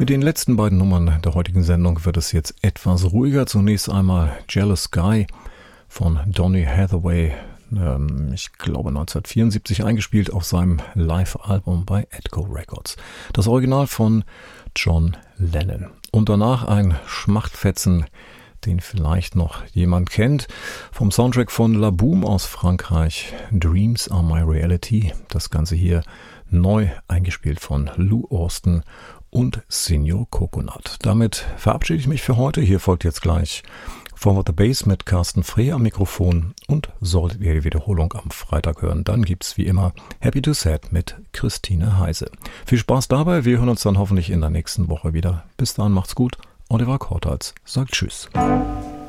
Mit den letzten beiden Nummern der heutigen Sendung wird es jetzt etwas ruhiger. Zunächst einmal Jealous Guy von Donny Hathaway, ich glaube 1974 eingespielt auf seinem Live-Album bei Atco Records. Das Original von John Lennon. Und danach ein Schmachtfetzen, den vielleicht noch jemand kennt, vom Soundtrack von La Boom aus Frankreich, Dreams Are My Reality. Das Ganze hier neu eingespielt von Lou Austin und Senior Coconut. Damit verabschiede ich mich für heute. Hier folgt jetzt gleich Forward the Bass mit Carsten Frey am Mikrofon, und solltet ihr die Wiederholung am Freitag hören, dann gibt's wie immer Happy to Sad mit Christine Heise. Viel Spaß dabei, wir hören uns dann hoffentlich in der nächsten Woche wieder. Bis dahin macht's gut. Oliver Kortals sagt Tschüss.